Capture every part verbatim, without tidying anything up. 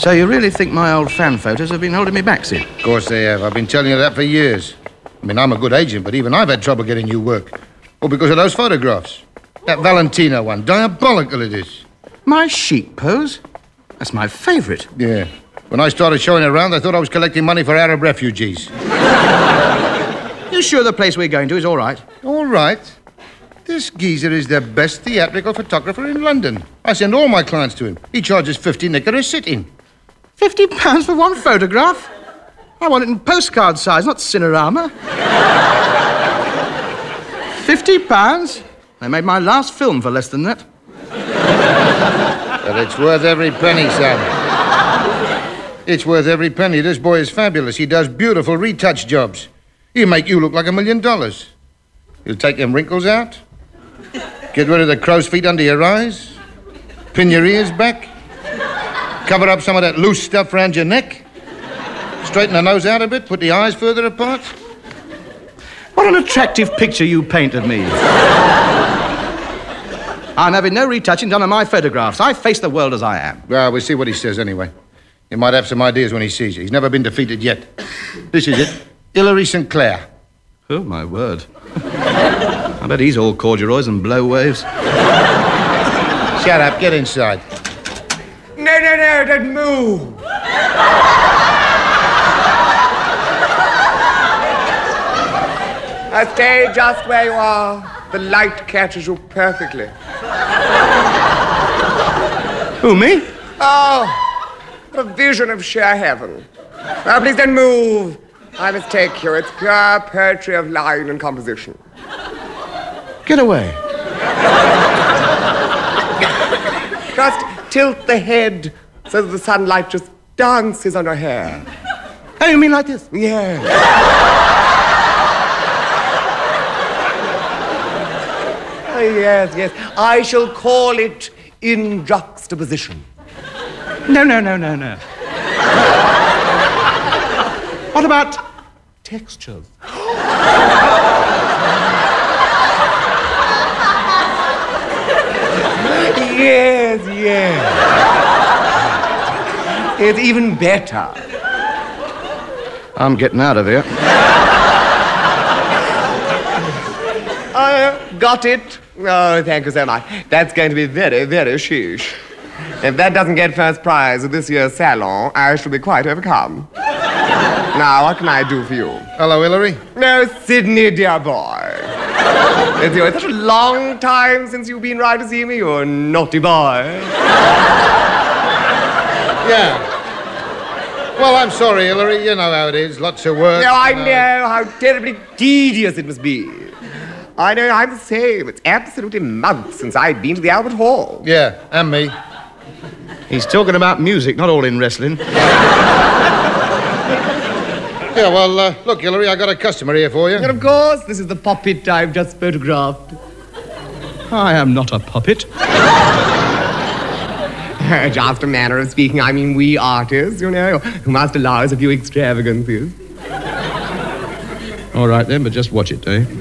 So you really think my old fan photos have been holding me back, Sid? Of course they have. I've been telling you that for years. I mean, I'm a good agent, but even I've had trouble getting you work. All because of those photographs. That Valentina one, diabolical it is. My chic pose? That's my favourite. Yeah. When I started showing it around, I thought I was collecting money for Arab refugees. You sure the place we're going to is all right? All right. This geezer is the best theatrical photographer in London. I send all my clients to him. He charges fifty nicker a sitting. Fifty pounds for one photograph? I want it in postcard size, not Cinerama. Fifty pounds? They made my last film for less than that. But it's worth every penny, son. It's worth every penny. This boy is fabulous. He does beautiful retouch jobs. He'll make you look like a million dollars. He'll take them wrinkles out, get rid of the crow's feet under your eyes, pin your ears back, cover up some of that loose stuff around your neck, straighten the nose out a bit, put the eyes further apart. What an attractive picture you paint of me. I'm having no retouching done on my photographs. I face the world as I am. Well, we'll see what he says anyway. He might have some ideas when he sees you. He's never been defeated yet. This is it. Hilary Sinclair. Oh, my word. I bet he's all corduroys and blow waves. Shut up. Get inside. No, no, no, don't move. Now stay just where you are. The light catches you perfectly. Who, me? Oh, what a vision of sheer heaven. Now, please don't move. I must take you. It's pure poetry of line and composition. Get away. Just tilt the head so that the sunlight just dances on your hair. Oh, you mean like this? Yes. Oh, yes, yes. I shall call it in juxtaposition. No, no, no, no, no. What about textures? Yes, yes. It's even better. I'm getting out of here. I got it. Oh, thank you so much. That's going to be very, very chic. If that doesn't get first prize at this year's salon, I shall be quite overcome. Now, what can I do for you? Hello, Hilary. No, Sydney, dear boy. It's been such a long time since you've been round to see me, you naughty boy. Yeah. Well, I'm sorry, Hilary. You know how it is. Lots of work. No, I uh, know how terribly tedious it must be. I know I'm the same. It's absolutely months since I've been to the Albert Hall. Yeah, and me. He's talking about music, not all in wrestling. Yeah, well, uh, look, Hilary, I got a customer here for you. And of course, this is the puppet I've just photographed. I am not a puppet. Just a manner of speaking. I mean, we artists, you know, who must allow us a few extravagances. All right, then, but just watch it, eh?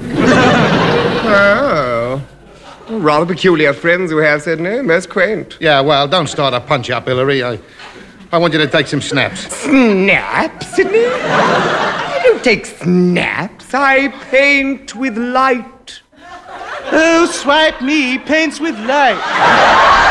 Oh. Rather peculiar friends you have, Sydney. Most quaint. Yeah, well, don't start a punch-up, Hilary. I, I want you to take some snaps. Snaps, Sydney? I don't take snaps. I paint with light. Oh, swipe me, paints with light.